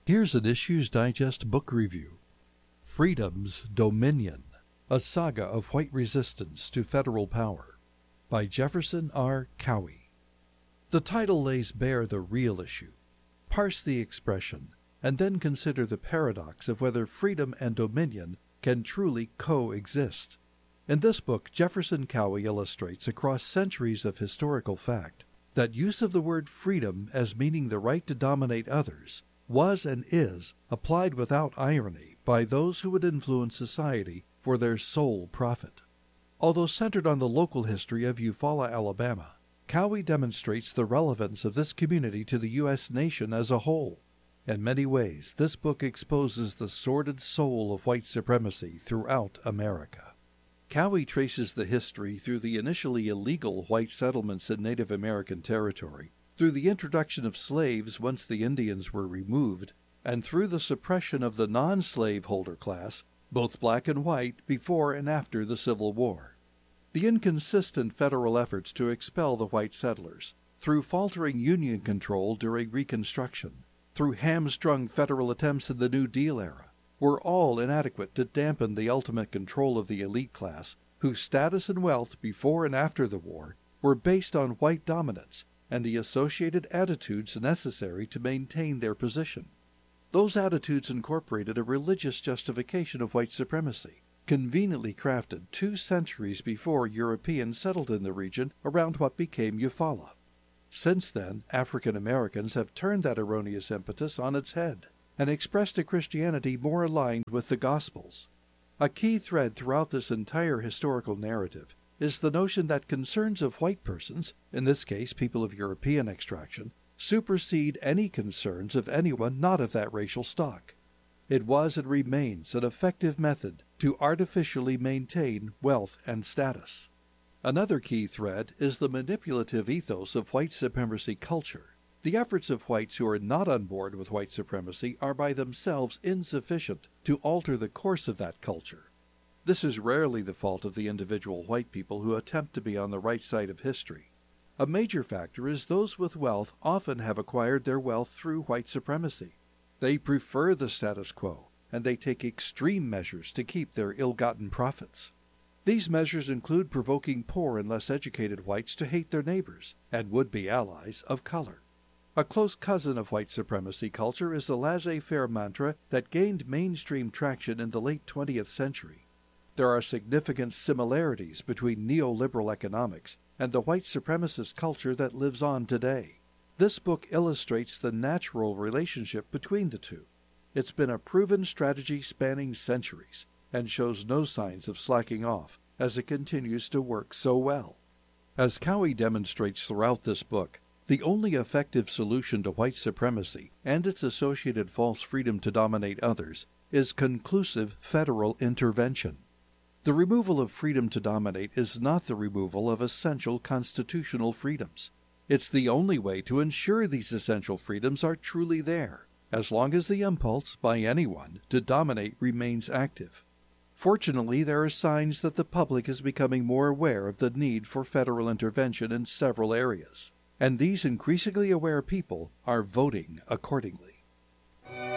Here's an Issues Digest book review. Freedom's Dominion, a Saga of White Resistance to Federal Power, by Jefferson R. Cowie. The title lays bare the real issue. Parse the expression, and then consider the paradox of whether freedom and dominion can truly coexist. In this book, Jefferson Cowie illustrates across centuries of historical fact that use of the word freedom as meaning the right to dominate others was and is applied without irony by those who would influence society for their sole profit. Although centered on the local history of Eufaula, Alabama, Cowie demonstrates the relevance of this community to the U.S. nation as a whole. In many ways, this book exposes the sordid soul of white supremacy throughout America. Cowie traces the history through the initially illegal white settlements in Native American territory, through the introduction of slaves once the Indians were removed, and through the suppression of the non-slaveholder class, both black and white, before and after the Civil War. The inconsistent federal efforts to expel the white settlers, through faltering Union control during Reconstruction, through hamstrung federal attempts in the New Deal era, were all inadequate to dampen the ultimate control of the elite class, whose status and wealth before and after the war were based on white dominance and the associated attitudes necessary to maintain their position. Those attitudes incorporated a religious justification of white supremacy, conveniently crafted 2 centuries before Europeans settled in the region around what became Eufaula. Since then, African Americans have turned that erroneous impetus on its head and expressed a Christianity more aligned with the Gospels. A key thread throughout this entire historical narrative is the notion that concerns of white persons, in this case people of European extraction, supersede any concerns of anyone not of that racial stock. It was and remains an effective method to artificially maintain wealth and status. Another key thread is the manipulative ethos of white supremacy culture. The efforts of whites who are not on board with white supremacy are by themselves insufficient to alter the course of that culture. This is rarely the fault of the individual white people who attempt to be on the right side of history. A major factor is those with wealth often have acquired their wealth through white supremacy. They prefer the status quo, and they take extreme measures to keep their ill-gotten profits. These measures include provoking poor and less educated whites to hate their neighbors and would-be allies of color. A close cousin of white supremacy culture is the laissez-faire mantra that gained mainstream traction in the late 20th century. There are significant similarities between neoliberal economics and the white supremacist culture that lives on today. This book illustrates the natural relationship between the two. It's been a proven strategy spanning centuries and shows no signs of slacking off as it continues to work so well. As Cowie demonstrates throughout this book, the only effective solution to white supremacy and its associated false freedom to dominate others is conclusive federal intervention. The removal of freedom to dominate is not the removal of essential constitutional freedoms. It's the only way to ensure these essential freedoms are truly there, as long as the impulse by anyone to dominate remains active. Fortunately, there are signs that the public is becoming more aware of the need for federal intervention in several areas, and these increasingly aware people are voting accordingly.